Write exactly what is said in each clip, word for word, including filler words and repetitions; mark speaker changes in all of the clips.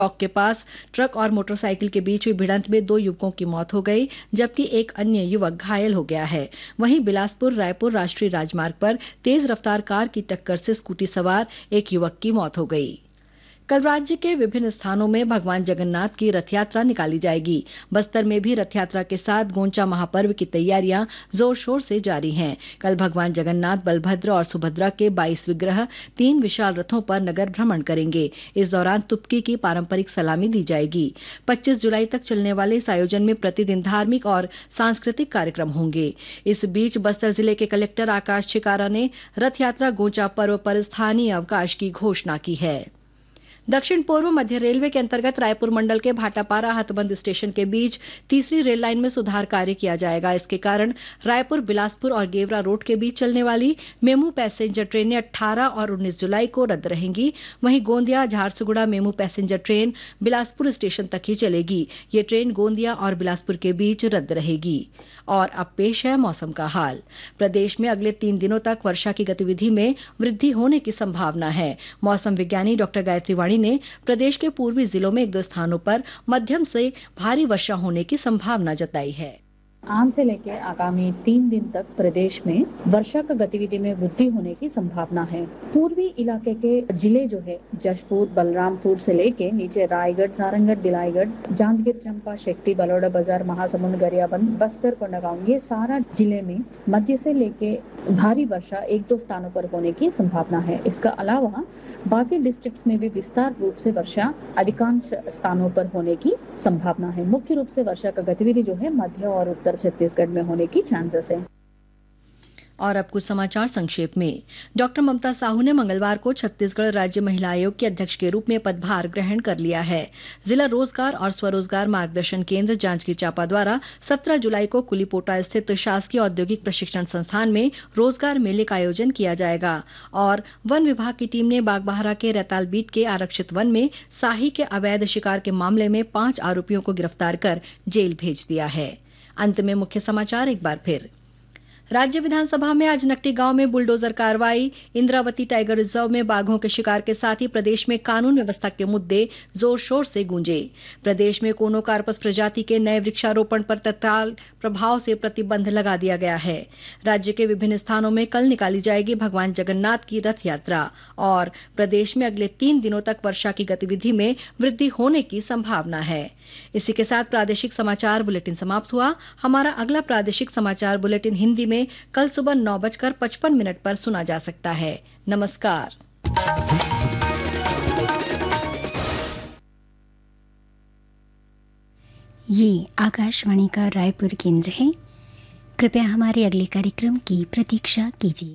Speaker 1: चौक के पास ट्रक और मोटरसाइकिल के बीच हुई भिड़ंत में दो युवकों की मौत हो गई, जबकि एक अन्य युवक घायल हो गया है। वहीं बिलासपुर रायपुर राष्ट्रीय राजमार्ग पर तेज रफ्तार कार की टक्कर से स्कूटी सवार एक युवक की मौत हो गई। कल राज्य के विभिन्न स्थानों में भगवान जगन्नाथ की रथ यात्रा निकाली जाएगी। बस्तर में भी रथ यात्रा के साथ गोंचा महापर्व की तैयारियां जोर शोर से जारी हैं। कल भगवान जगन्नाथ, बलभद्र और सुभद्रा के बाईस विग्रह तीन विशाल रथों पर नगर भ्रमण करेंगे। इस दौरान तुपकी की पारंपरिक सलामी दी जाएगी। पच्चीस जुलाई तक चलने वाले इस आयोजन में प्रतिदिन धार्मिक और सांस्कृतिक कार्यक्रम होंगे। इस बीच बस्तर जिले के कलेक्टर आकाश छिकारा ने रथ यात्रा गोंचा पर्व पर स्थानीय अवकाश की घोषणा की है। दक्षिण पूर्व मध्य रेलवे के अंतर्गत रायपुर मंडल के भाटापारा हथबंद स्टेशन के बीच तीसरी रेल लाइन में सुधार कार्य किया जाएगा। इसके कारण रायपुर, बिलासपुर और गेवरा रोड के बीच चलने वाली मेमू पैसेंजर ट्रेनें अठारह और उन्नीस जुलाई को रद्द रहेंगी। वहीं Gondia Jharsuguda MEMU passenger train Bilaspur station तक ही चलेगी। ये ट्रेन गोंदिया और बिलासपुर के बीच रद्द रहेगी। और अब पेश है मौसम का हाल। प्रदेश में अगले तीन दिनों तक वर्षा की गतिविधि में वृद्धि होने की संभावना है। मौसम विज्ञानी डॉक्टर गायत्री वाणी ने प्रदेश के पूर्वी जिलों में एक दो स्थानों पर मध्यम से भारी वर्षा होने की संभावना जताई है।
Speaker 2: आज से लेकर आगामी तीन दिन तक प्रदेश में वर्षा का गतिविधि में वृद्धि होने की संभावना है। पूर्वी इलाके के जिले जो है जशपुर, बलरामपुर से लेके नीचे रायगढ़, सारंगढ़, दिलाईगढ़, जांजगीर चंपा, शेट्टी, बलौड़ा बाजार, महासमुंद, गरियाबंद, बस्तर, कोंडागांव, ये सारा जिले में मध्य से लेके भारी वर्षा एक दो स्थानों पर होने की संभावना है। इसका अलावा बाकी डिस्ट्रिक्ट्स में भी विस्तार रूप से वर्षा अधिकांश स्थानों पर होने की संभावना है। मुख्य रूप से वर्षा का गतिविधि जो है मध्य और उत्तर छत्तीसगढ़ में होने की चांसेस है।
Speaker 1: और अब कुछ समाचार संक्षेप में। डॉक्टर ममता साहू ने मंगलवार को छत्तीसगढ़ राज्य महिला आयोग के अध्यक्ष के रूप में पदभार ग्रहण कर लिया है। जिला रोजगार और स्वरोजगार मार्गदर्शन केंद्र जांजगीर चांपा द्वारा सत्रह जुलाई को कुलीपोटा स्थित शासकीय औद्योगिक प्रशिक्षण संस्थान में रोजगार मेले का आयोजन किया जाएगा। और वन विभाग की टीम ने बागबाहरा के रैताल बीट के आरक्षित वन में साही के अवैध शिकार के मामले में पांच आरोपियों को गिरफ्तार कर जेल भेज दिया है। अंत में मुख्य समाचार एक बार फिर। राज्य विधानसभा में आज नकटी गांव में बुलडोजर कार्रवाई, इंद्रावती टाइगर रिजर्व में बाघों के शिकार के साथ ही प्रदेश में कानून व्यवस्था के मुद्दे जोर शोर से गूंजे। प्रदेश में कोनोकार्पस प्रजाति के नए वृक्षारोपण पर तत्काल प्रभाव से प्रतिबंध लगा दिया गया है। राज्य के विभिन्न स्थानों में कल निकाली जाएगी भगवान जगन्नाथ की रथ यात्रा। और प्रदेश में अगले तीन दिनों तक वर्षा की गतिविधि में वृद्धि होने की संभावना है। इसी के साथ प्रादेशिक समाचार बुलेटिन समाप्त हुआ। हमारा अगला प्रादेशिक समाचार बुलेटिन हिंदी में कल सुबह नौ बजकर पचपन मिनट पर सुना जा सकता है। नमस्कार।
Speaker 3: ये आकाशवाणी का रायपुर केंद्र है। कृपया हमारे अगले कार्यक्रम की प्रतीक्षा कीजिए।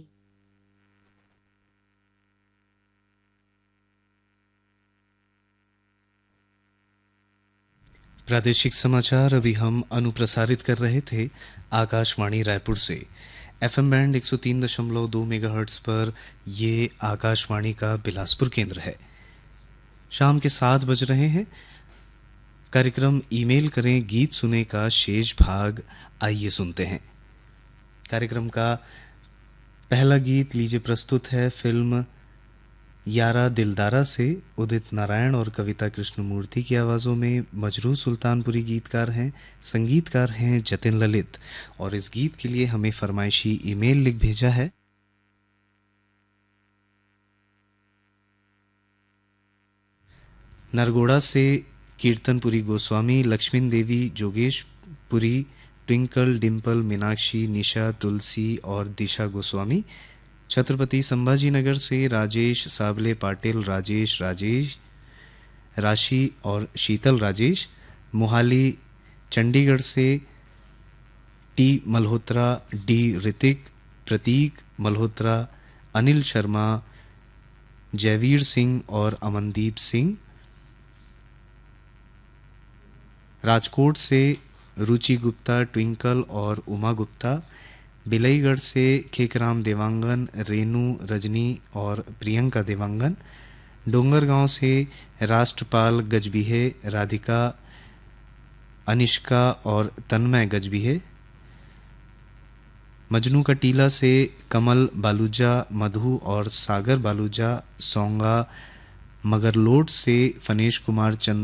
Speaker 4: प्रादेशिक समाचार अभी हम अनुप्रसारित कर रहे थे आकाशवाणी रायपुर से। एफएम बैंड एक सौ तीन दशमलव दो मेगाहर्ट्ज पर ये आकाशवाणी का बिलासपुर केंद्र है। शाम के सात बज रहे हैं। कार्यक्रम ईमेल करें गीत सुने का शेष भाग आइए सुनते हैं। कार्यक्रम का पहला गीत लीजिए प्रस्तुत है फिल्म यारा दिलदारा से उदित नारायण और कविता कृष्णमूर्ति की आवाज़ों में मजरू सुल्तानपुरी गीतकार हैं, संगीतकार हैं जतिन ललित। और इस गीत के लिए हमें फरमाइशी ईमेल लिख भेजा है नरगोड़ा से कीर्तनपुरी गोस्वामी, लक्ष्मीन देवी, जोगेशपुरी, ट्विंकल, डिम्पल, मीनाक्षी, निशा, तुलसी और दिशा गोस्वामी। छत्रपति संभाजी नगर से राजेश साबले पाटिल, राजेश राजेश राशि और शीतल राजेश। मोहाली चंडीगढ़ से टी मल्होत्रा, डी ऋतिक, प्रतीक मल्होत्रा, अनिल शर्मा, जयवीर सिंह और अमनदीप सिंह। राजकोट से रुचि गुप्ता, ट्विंकल और उमा गुप्ता। बिलईगढ़ से खेकराम देवांगन, रेनू, रजनी और प्रियंका देवांगन। डोंगरगांव से राष्ट्रपाल गजबीहे, राधिका, अनिष्का और तन्मय गजबीहे। मजनू का टीला से कमल बालूजा, मधु और सागर बालूजा, सोंगा, मगरलोड से फनेश कुमार चंद